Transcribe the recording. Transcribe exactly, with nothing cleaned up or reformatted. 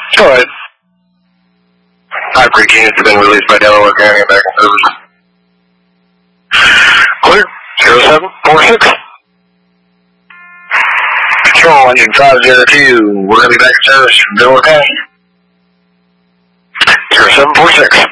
Go ahead. Hybrid units have been released by Delaware County and back in service. Clear. zero seven four six. Control engine five zero two. We're going to be back in service from Delaware County. zero seven four six.